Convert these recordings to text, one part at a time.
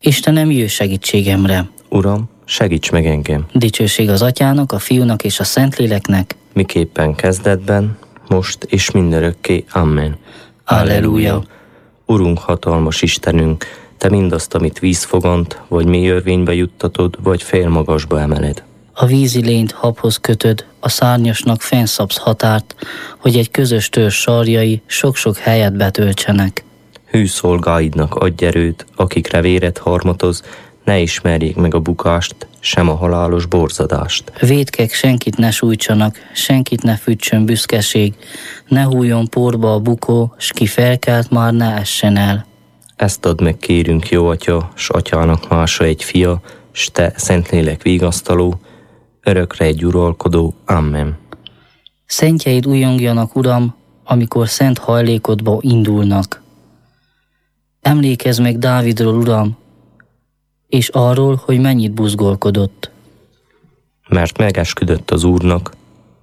Istenem, jöjj segítségemre! Uram, segíts meg engem! Dicsőség az Atyának, a Fiúnak és a Szentléleknek, miképpen kezdetben, most és mindörökké. Amen. Alleluja! Urunk, hatalmas Istenünk, Te mindazt, amit vízfogant, vagy mély örvénybe juttatod, vagy félmagasba emeled. A vízi lényt habhoz kötöd, a szárnyasnak fennszabsz határt, hogy egy közös törzs sarjai sok-sok helyet betöltsenek. Hű szolgáidnak adj erőt, akikre véret harmatoz, ne ismerjék meg a bukást, sem a halálos borzadást. Vétkek senkit ne sújtsanak, senkit ne fűtsön büszkeség, ne hújjon porba a bukó, s ki felkelt már ne essen el. Ezt add meg, kérünk, jó Atya, s Atyának mása egy fia, s Te, Szentlélek vigasztaló, örökre egy uralkodó. Amen. Szentjeid újongjanak, Uram, amikor szent hajlékodba indulnak. Emlékezz meg Dávidról, Uram, és arról, hogy mennyit buzgolkodott. Mert megesküdött az Úrnak,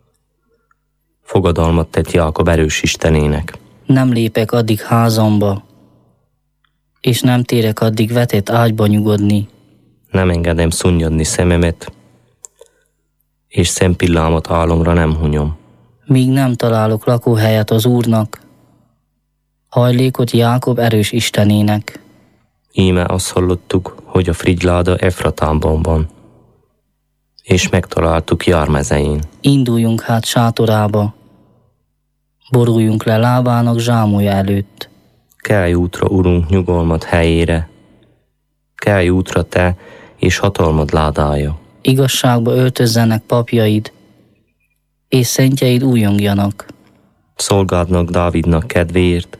fogadalmat tett Jákob erős Istenének. Nem lépek addig házamba, és nem térek addig vetett ágyba nyugodni. Nem engedem szunnyadni szememet, és szempillámat álomra nem hunyom. Míg nem találok lakóhelyet az Úrnak, hajlékot Jákob erős Istenének. Íme azt hallottuk, hogy a frigyláda Efratánban van, és megtaláltuk Jár mezején. Induljunk hát sátorába, boruljunk le lábának zsámolja előtt. Kelj útra, Urunk, nyugalmat helyére, kelj útra Te, és hatalmad ládája. Igazságba öltözzenek papjaid, és szentjeid újongjanak. Szolgádnak Dávidnak kedvéért,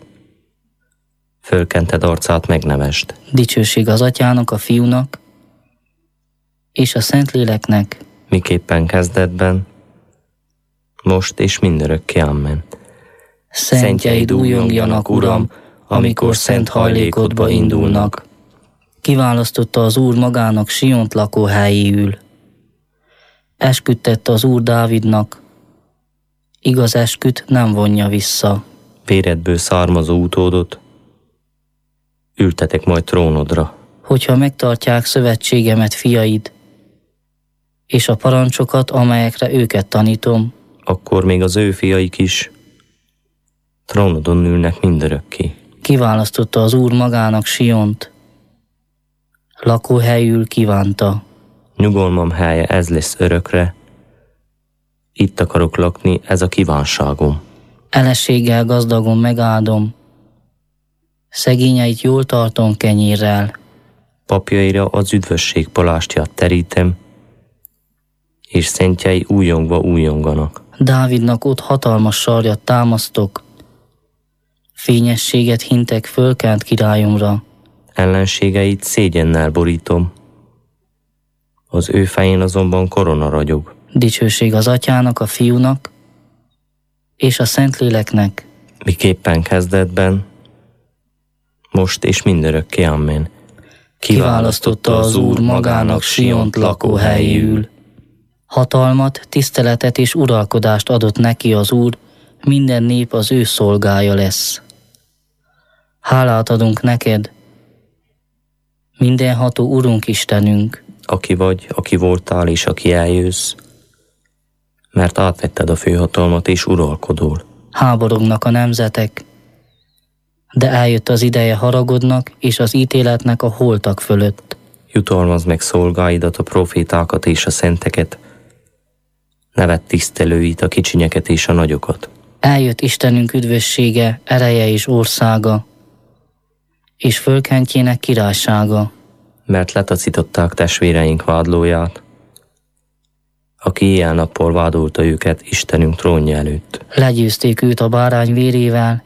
fölkented arcát megnevest. Dicsőség az Atyának, a Fiúnak, és a Szentléleknek, miképpen kezdetben, most és mindörökké. Amen. Szentjeid újongjanak, Uram, amikor szent hajlékodba indulnak. Kiválasztotta az Úr magának Siont lakóhelyéül. Esküdtette az Úr Dávidnak, igaz esküt nem vonja vissza. Véredből származó utódot ültetek majd trónodra. Hogyha megtartják szövetségemet fiaid, és a parancsokat, amelyekre őket tanítom, akkor még az ő fiaik is trónodon ülnek mindörökké. Kiválasztotta az Úr magának Siont, lakóhelyül kívánta. Nyugalmam helye ez lesz örökre, itt akarok lakni, ez a kívánságom. Elességgel gazdagon megáldom, szegényeit jól tartom kenyérrel. Papjaira az üdvösség palástját terítem, és szentjei újongva újonganak. Dávidnak ott hatalmas sarjat támasztok, fényességet hintek fölkelt királyomra. Ellenségeit szégyennel borítom, az ő fején azonban korona ragyog. Dicsőség az Atyának, a Fiúnak, és a Szentléleknek, miképpen kezdetben, most és mindörökké. Amen. Kiválasztotta az Úr magának Siont lakóhelyéül. Hatalmat, tiszteletet és uralkodást adott neki az Úr, minden nép az ő szolgája lesz. Hálát adunk neked, mindenható Urunk Istenünk, aki vagy, aki voltál és aki eljössz, mert átvetted a főhatalmat és uralkodol. Háborognak a nemzetek, de eljött az ideje haragodnak és az ítéletnek a holtak fölött. Jutalmazd meg szolgáidat, a profétákat és a szenteket, neved tisztelőit, a kicsinyeket és a nagyokat. Eljött Istenünk üdvössége, ereje és országa, és fölkentjének királysága. Mert letacították testvéreink vádlóját, aki éjjel-nappal vádolta őket Istenünk trónja előtt. Legyőzték őt a bárány vérével,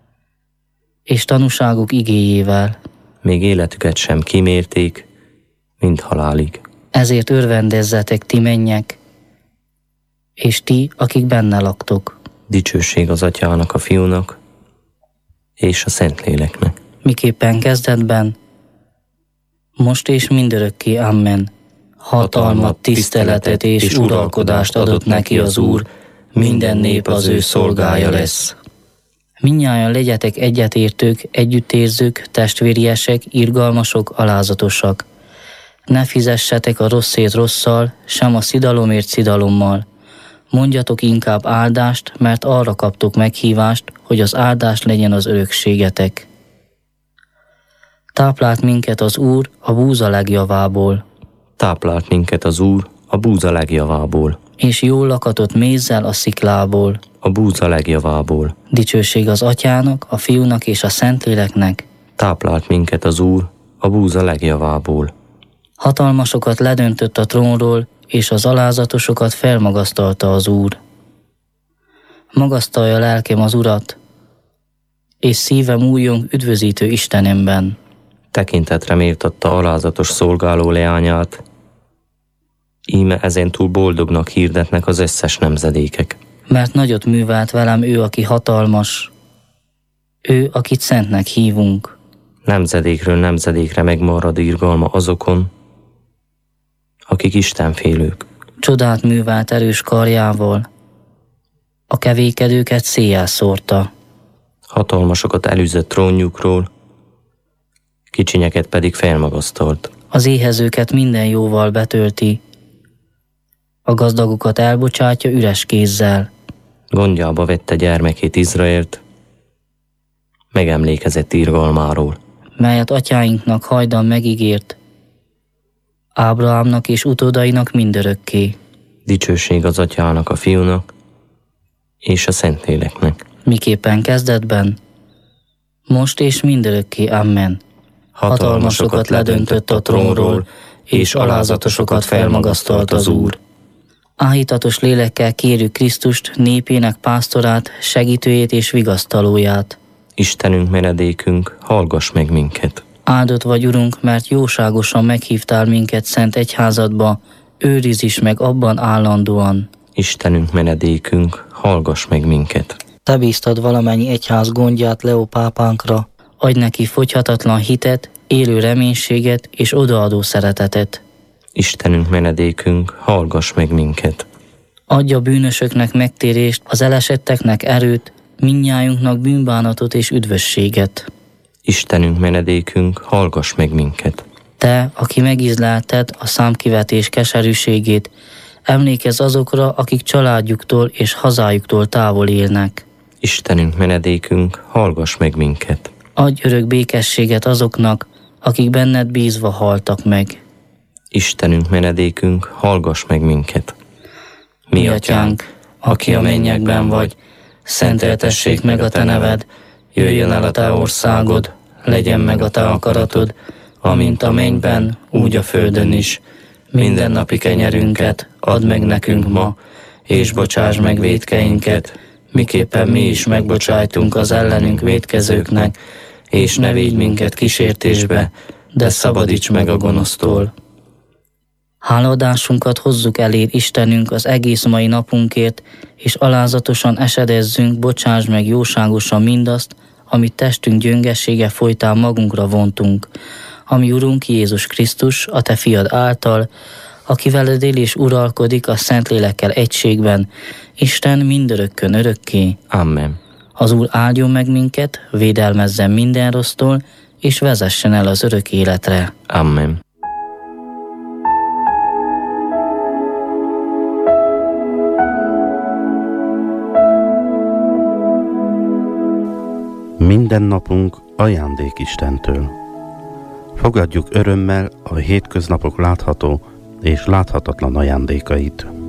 és tanúságuk igéjével. Még életüket sem kimérték, mind halálig. Ezért örvendezzetek, ti mennyek, és ti, akik benne laktok. Dicsőség az Atyának, a Fiúnak, és a Szentléleknek. Miképpen kezdetben, most és mindörökké. Amen. Hatalmat, tiszteletet és uralkodást adott neki az Úr, minden nép az ő szolgája lesz. Mindnyájan legyetek egyetértők, együttérzők, testvériesek, irgalmasok, alázatosak. Ne fizessetek a rosszért rosszal, sem a szidalomért szidalommal. Mondjatok inkább áldást, mert arra kaptok meghívást, hogy az áldás legyen az örökségetek. Táplált minket az Úr a búza legjavából. Táplált minket az Úr a búza legjavából. És jól lakatott mézzel a sziklából. A búza legjavából. Dicsőség az Atyának, a Fiúnak és a Szentléleknek. Táplált minket az Úr a búza legjavából. Hatalmasokat ledöntött a trónról, és az alázatosokat felmagasztalta az Úr. Magasztalja lelkem az Urat, és szívem újjong üdvözítő Istenemben. Tekintetre méltatta alázatos szolgáló leányát, íme ezentúl boldognak hirdetnek az összes nemzedékek. Mert nagyot művelt velem ő, aki hatalmas, ő, akit szentnek hívunk. Nemzedékről nemzedékre megmarad irgalma azokon, akik istenfélők. Csodát művelt erős karjával, a kevékedőket széjjel szórta. Hatalmasokat elűzött trónjukról, kicsinyeket pedig felmagasztalt. Az éhezőket minden jóval betölti, a gazdagokat elbocsátja üres kézzel. Gondjába vette gyermekét Izraelt, megemlékezett irgalmáról, melyet atyáinknak hajdan megígért, Ábrahámnak és utódainak mindörökké. Dicsőség az Atyának, a Fiúnak és a Szentléleknek. Miképpen kezdetben, most és mindörökké. Amen. Hatalmasokat ledöntött a trónról, és alázatosokat felmagasztalt az Úr. Áhítatos lélekkel kérjük Krisztust, népének pásztorát, segítőjét és vigasztalóját. Istenünk, menedékünk, hallgass meg minket. Áldott vagy, Urunk, mert jóságosan meghívtál minket szent egyházadba, őrizz is meg abban állandóan. Istenünk, menedékünk, hallgass meg minket. Te bíztad valamennyi egyház gondját Leó pápánkra, adj neki fogyhatatlan hitet, élő reménységet és odaadó szeretetet. Istenünk, menedékünk, hallgass meg minket. Adj a bűnösöknek megtérést, az elesetteknek erőt, mindnyájunknak bűnbánatot és üdvösséget. Istenünk, menedékünk, hallgass meg minket. Te, aki megízlelted a számkivetés keserűségét, emlékezz azokra, akik családjuktól és hazájuktól távol élnek. Istenünk, menedékünk, hallgass meg minket. Adj örök békességet azoknak, akik benned bízva haltak meg. Istenünk, menedékünk, hallgass meg minket. Mi Atyánk, aki a mennyekben vagy, szenteltessék meg a te neved, jöjjön el a te országod, legyen meg a te akaratod, amint a mennyben, úgy a földön is. Mindennapi kenyerünket add meg nekünk ma, és bocsáss meg vétkeinket, miképpen mi is megbocsájtunk az ellenünk vétkezőknek, és ne védj minket kísértésbe, de szabadíts meg a gonosztól. Hálaadásunkat hozzuk eléd, Istenünk, az egész mai napunkért, és alázatosan esedezzünk, bocsáss meg jóságosan mindazt, amit testünk gyöngessége folytán magunkra vontunk, ami Urunk Jézus Krisztus, a te fiad által, aki veled él és uralkodik a Szentlélekkel egységben, Isten mindörökkön örökké. Amen. Az Úr áldjon meg minket, védelmezzen minden rossztól, és vezessen el az örök életre. Amen. Minden napunk ajándék Istentől. Fogadjuk örömmel a hétköznapok látható és láthatatlan ajándékait.